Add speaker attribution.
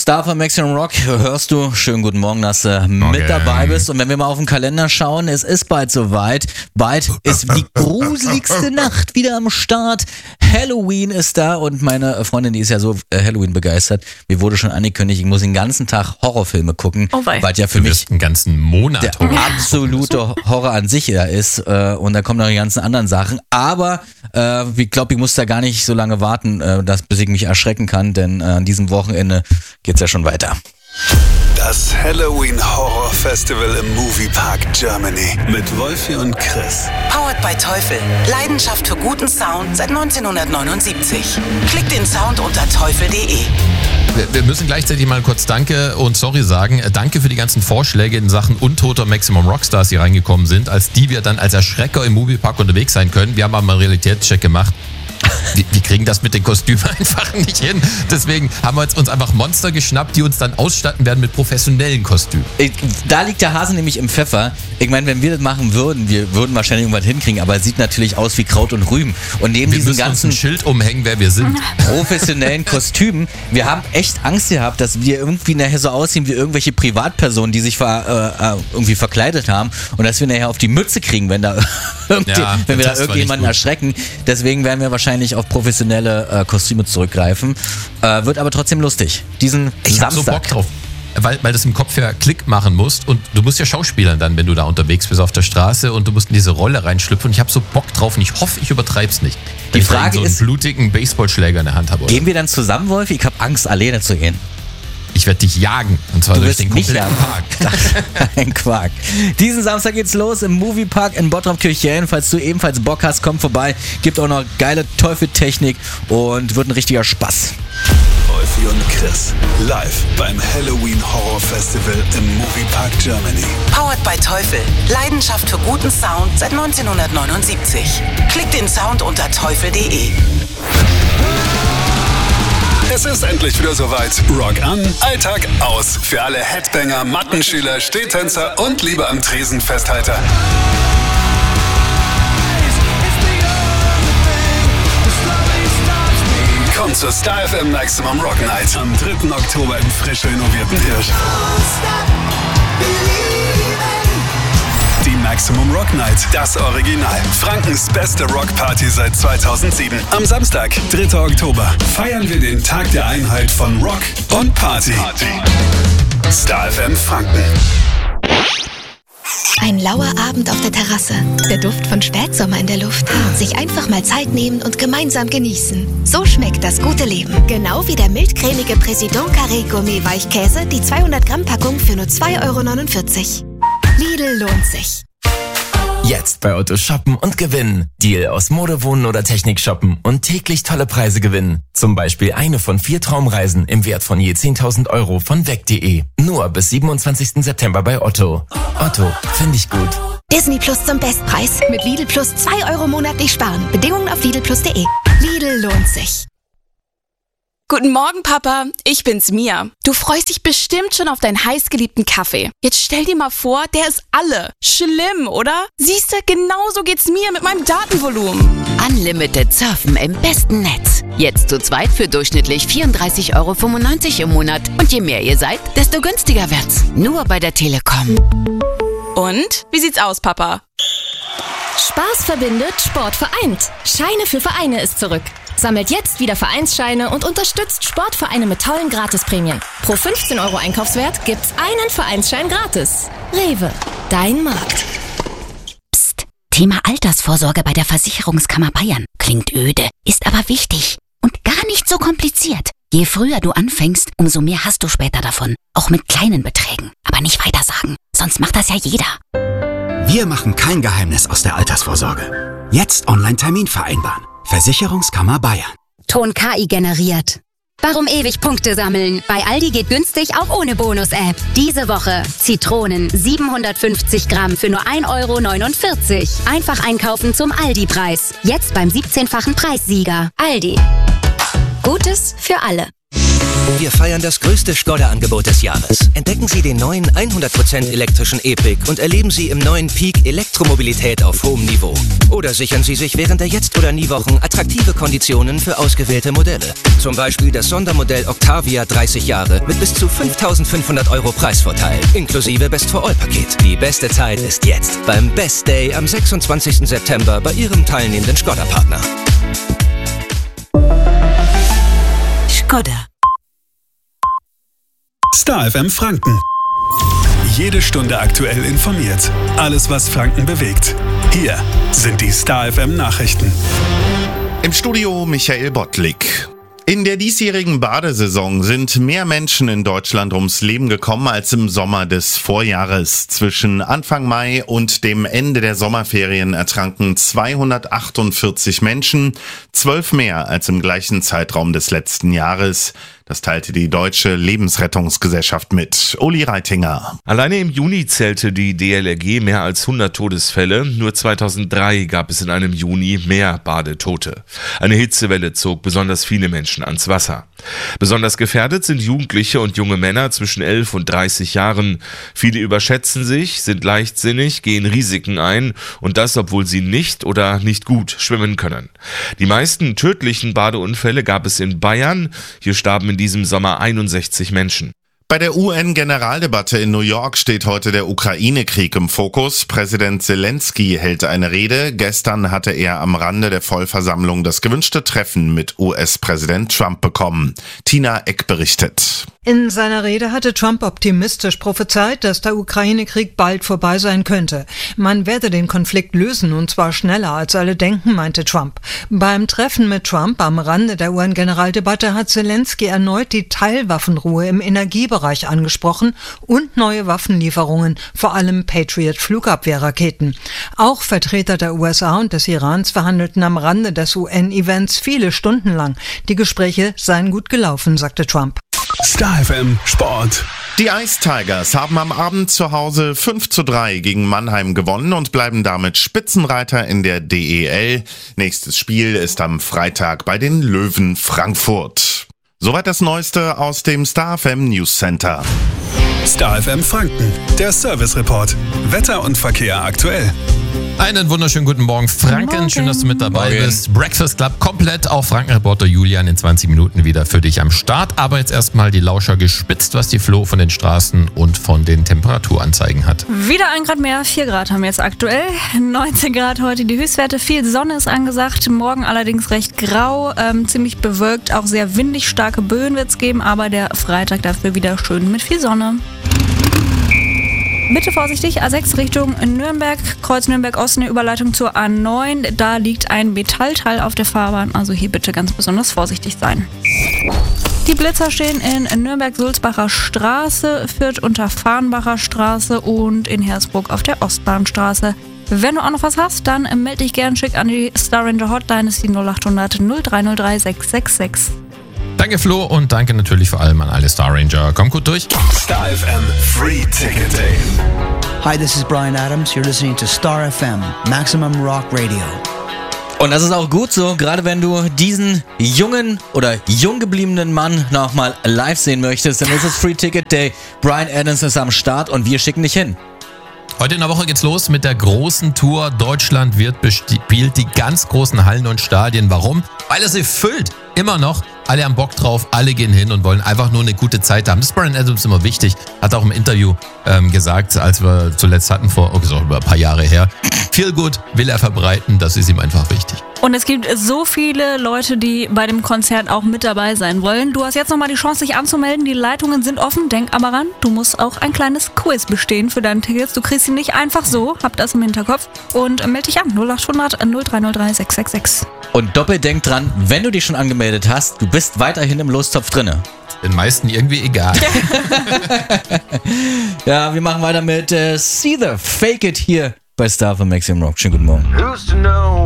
Speaker 1: Star von Maximum Rock, hörst du? Schönen guten Morgen, dass du mit dabei bist. Und wenn wir mal auf den Kalender schauen, es ist bald soweit. Bald ist die gruseligste Nacht wieder am Start. Halloween ist da und meine Freundin, die ist ja so Halloween begeistert. Mir wurde schon angekündigt, ich muss den ganzen Tag Horrorfilme gucken, weil ja für mich
Speaker 2: einen ganzen Monat
Speaker 1: der absolute Horror an sich da ist. Und da kommen noch die ganzen anderen Sachen. Aber ich glaube, ich muss da gar nicht so lange warten, bis ich mich erschrecken kann, denn an diesem Wochenende geht's ja schon weiter.
Speaker 3: Das Halloween Horror Festival im Moviepark Germany mit Wolfi und Chris.
Speaker 4: Powered by Teufel. Leidenschaft für guten Sound seit 1979. Klick den Sound unter teufel.de.
Speaker 2: Wir müssen gleichzeitig mal kurz Danke und Sorry sagen. Danke für die ganzen Vorschläge in Sachen untoter Maximum Rockstars, die reingekommen sind, als die wir dann als Erschrecker im Moviepark unterwegs sein können. Wir haben aber mal einen Realitätscheck gemacht. Wir kriegen das mit den Kostümen einfach nicht hin. Deswegen haben wir jetzt uns einfach Monster geschnappt, die uns dann ausstatten werden mit professionellen Kostümen.
Speaker 1: Da liegt der Hase nämlich im Pfeffer. Ich meine, wenn wir das machen würden, wir würden wahrscheinlich irgendwas hinkriegen, aber es sieht natürlich aus wie Kraut und Rüben. Und neben diesen ganzen
Speaker 2: ein Schild umhängen, wer wir sind.
Speaker 1: Professionellen Kostümen, wir haben echt Angst gehabt, dass wir irgendwie nachher so aussehen wie irgendwelche Privatpersonen, die sich irgendwie verkleidet haben und dass wir nachher auf die Mütze kriegen, wenn wir da irgendjemanden erschrecken. Deswegen werden wir wahrscheinlich auf professionelle Kostüme zurückgreifen. Wird aber trotzdem lustig. Diesen
Speaker 2: Ich hab so Bock drauf. Weil das im Kopf ja Klick machen musst und du musst ja schauspielern dann, wenn du da unterwegs bist auf der Straße und du musst in diese Rolle reinschlüpfen und ich habe so Bock drauf und ich hoffe, ich übertreib's nicht.
Speaker 1: Die Frage
Speaker 2: ich so einen blutigen Baseballschläger in der Hand habe. Oder?
Speaker 1: Gehen wir dann zusammen, Wolf? Ich habe Angst, alleine zu gehen.
Speaker 2: Ich werde dich jagen. Und zwar durch den kompletten Park.
Speaker 1: Ein Quark. Diesen Samstag geht's los im Moviepark in Bottrop-Kirchhellen. Falls du ebenfalls Bock hast, komm vorbei. Gibt auch noch geile Teufeltechnik und wird ein richtiger Spaß.
Speaker 3: Wolfi und Chris live beim Halloween Horror Festival im Moviepark Germany.
Speaker 4: Powered by Teufel. Leidenschaft für guten Sound seit 1979. Klick den Sound unter teufel.de.
Speaker 3: Es ist endlich wieder soweit. Rock an, Alltag aus. Für alle Headbanger, Mattenschüler, Stehtänzer und Liebe am Tresen Festhalter. Kommt zur Star FM Maximum Rock Night am 3. Oktober im frisch renovierten Hirsch. Die Maximum Rock Night, das Original. Frankens beste Rockparty seit 2007. Am Samstag, 3. Oktober, feiern wir den Tag der Einheit von Rock und Party. Star FM Franken.
Speaker 5: Ein lauer Abend auf der Terrasse, der Duft von Spätsommer in der Luft. Sich einfach mal Zeit nehmen und gemeinsam genießen. So schmeckt das gute Leben. Genau wie der mildcremige Président Carré Gourmet Weichkäse, die 200 Gramm Packung für nur 2,49 €. Lidl lohnt sich.
Speaker 6: Jetzt bei Otto shoppen und gewinnen. Deal aus Mode, Wohnen oder Technik shoppen und täglich tolle Preise gewinnen. Zum Beispiel eine von 4 Traumreisen im Wert von je 10.000 € von weg.de. Nur bis 27. September bei Otto. Otto, finde ich gut.
Speaker 5: Disney Plus zum Bestpreis. Mit Lidl Plus 2 € monatlich sparen. Bedingungen auf lidlplus.de. Lidl lohnt sich.
Speaker 7: Guten Morgen, Papa. Ich bin's, Mia. Du freust dich bestimmt schon auf deinen heißgeliebten Kaffee. Jetzt stell dir mal vor, der ist alle. Schlimm, oder? Siehste, genauso geht's mir mit meinem Datenvolumen.
Speaker 8: Unlimited Surfen im besten Netz. Jetzt zu zweit für durchschnittlich 34,95 € im Monat. Und je mehr ihr seid, desto günstiger wird's. Nur bei der Telekom.
Speaker 7: Und? Wie sieht's aus, Papa?
Speaker 9: Spaß verbindet, Sport vereint. Scheine für Vereine ist zurück. Sammelt jetzt wieder Vereinsscheine und unterstützt Sportvereine mit tollen Gratisprämien. Pro 15 € Einkaufswert gibt's einen Vereinsschein gratis. Rewe, dein Markt.
Speaker 8: Psst, Thema Altersvorsorge bei der Versicherungskammer Bayern. Klingt öde, ist aber wichtig und gar nicht so kompliziert. Je früher du anfängst, umso mehr hast du später davon. Auch mit kleinen Beträgen. Aber nicht weitersagen, sonst macht das ja jeder.
Speaker 10: Wir machen kein Geheimnis aus der Altersvorsorge. Jetzt Online-Termin vereinbaren. Versicherungskammer Bayern.
Speaker 11: Ton KI generiert. Warum ewig Punkte sammeln? Bei Aldi geht günstig auch ohne Bonus-App. Diese Woche Zitronen 750 Gramm für nur 1,49 €. Einfach einkaufen zum Aldi-Preis. Jetzt beim 17-fachen Preissieger. Aldi. Gutes für alle.
Speaker 12: Wir feiern das größte Skoda-Angebot des Jahres. Entdecken Sie den neuen 100% elektrischen E-Pick und erleben Sie im neuen Peak Elektromobilität auf hohem Niveau. Oder sichern Sie sich während der Jetzt- oder Nie-Wochen attraktive Konditionen für ausgewählte Modelle. Zum Beispiel das Sondermodell Octavia 30 Jahre mit bis zu 5.500 € Preisvorteil, inklusive Best-for-All-Paket. Die beste Zeit ist jetzt beim Best Day am 26. September bei Ihrem teilnehmenden Skoda-Partner.
Speaker 4: Skoda.
Speaker 3: Star FM Franken. Jede Stunde aktuell informiert. Alles, was Franken bewegt. Hier sind die Star FM Nachrichten.
Speaker 13: Im Studio Michael Bottlik. In der diesjährigen Badesaison sind mehr Menschen in Deutschland ums Leben gekommen als im Sommer des Vorjahres. Zwischen Anfang Mai und dem Ende der Sommerferien ertranken 248 Menschen, 12 mehr als im gleichen Zeitraum des letzten Jahres. Das teilte die Deutsche Lebensrettungsgesellschaft mit. Uli Reitinger.
Speaker 14: Alleine im Juni zählte die DLRG mehr als 100 Todesfälle. Nur 2003 gab es in einem Juni mehr Badetote. Eine Hitzewelle zog besonders viele Menschen ans Wasser. Besonders gefährdet sind Jugendliche und junge Männer zwischen 11 und 30 Jahren. Viele überschätzen sich, sind leichtsinnig, gehen Risiken ein und das, obwohl sie nicht oder nicht gut schwimmen können. Die meisten tödlichen Badeunfälle gab es in Bayern. Hier starben in diesem Sommer 61 Menschen.
Speaker 13: Bei der UN-Generaldebatte in New York steht heute der Ukraine-Krieg im Fokus. Präsident Zelensky hält eine Rede. Gestern hatte er am Rande der Vollversammlung das gewünschte Treffen mit US-Präsident Trump bekommen. Tina Eck berichtet.
Speaker 15: In seiner Rede hatte Trump optimistisch prophezeit, dass der Ukraine-Krieg bald vorbei sein könnte. Man werde den Konflikt lösen und zwar schneller als alle denken, meinte Trump. Beim Treffen mit Trump am Rande der UN-Generaldebatte hat Zelensky erneut die Teilwaffenruhe im Energiebereich angesprochen und neue Waffenlieferungen, vor allem Patriot-Flugabwehrraketen. Auch Vertreter der USA und des Irans verhandelten am Rande des UN-Events viele Stunden lang. Die Gespräche seien gut gelaufen, sagte Trump.
Speaker 3: Star FM Sport.
Speaker 13: Die Ice Tigers haben am Abend zu Hause 5:3 gegen Mannheim gewonnen und bleiben damit Spitzenreiter in der DEL. Nächstes Spiel ist am Freitag bei den Löwen Frankfurt. Soweit das Neueste aus dem Star FM News Center.
Speaker 3: Star FM Franken, der Service Report. Wetter und Verkehr aktuell.
Speaker 2: Einen wunderschönen guten Morgen, Franken. Morgen. Schön, dass du mit dabei bist. Breakfast Club komplett auf Franken-Reporter Julian in 20 Minuten wieder für dich am Start. Aber jetzt erstmal die Lauscher gespitzt, was die Flo von den Straßen und von den Temperaturanzeigen hat.
Speaker 16: Wieder 1 Grad mehr, 4 Grad haben wir jetzt aktuell. 19 Grad heute die Höchstwerte, viel Sonne ist angesagt. Morgen allerdings recht grau, ziemlich bewölkt, auch sehr windig, starke Böen wird es geben. Aber der Freitag dafür wieder schön mit viel Sonne. Bitte vorsichtig, A6 Richtung Nürnberg, Kreuz Nürnberg-Osten, eine Überleitung zur A9. Da liegt ein Metallteil auf der Fahrbahn, also hier bitte ganz besonders vorsichtig sein. Die Blitzer stehen in Nürnberg-Sulzbacher Straße, Fürth unter Farnbacher Straße und in Hersbruck auf der Ostbahnstraße. Wenn du auch noch was hast, dann melde dich gern, schick an die Star Ranger Hotline, ist die 0800 0303 666.
Speaker 2: Danke Flo und danke natürlich vor allem an alle Star Ranger. Komm gut durch.
Speaker 3: Star FM Free Ticket Day.
Speaker 17: Hi, this is Brian Adams. You're listening to Star FM, Maximum Rock Radio.
Speaker 1: Und das ist auch gut so, gerade wenn du diesen jungen oder jung gebliebenen Mann nochmal live sehen möchtest, dann ist es Free Ticket Day. Brian Adams ist am Start und wir schicken dich hin.
Speaker 2: Heute in der Woche geht's los mit der großen Tour. Deutschland wird bespielt, die ganz großen Hallen und Stadien. Warum? Weil es sie füllt. Immer noch. Alle haben Bock drauf, alle gehen hin und wollen einfach nur eine gute Zeit haben. Das ist Brian Adams immer wichtig. Hat auch im Interview gesagt, als wir zuletzt hatten, vor über ein paar Jahre her. Feel good will er verbreiten, das ist ihm einfach wichtig.
Speaker 16: Und es gibt so viele Leute, die bei dem Konzert auch mit dabei sein wollen. Du hast jetzt nochmal die Chance, dich anzumelden. Die Leitungen sind offen. Denk aber ran, du musst auch ein kleines Quiz bestehen für deine Tickets. Du kriegst sie nicht einfach so. Hab das im Hinterkopf. Und melde dich an. 0800 0303 666.
Speaker 1: Und doppelt denk dran, wenn du dich schon angemeldet hast, du bist weiterhin im Lostopf drinne.
Speaker 2: Den meisten irgendwie egal.
Speaker 1: Ja, wir machen weiter mit See the Fake It hier bei Star FM Maximum Rock. Schönen guten Morgen.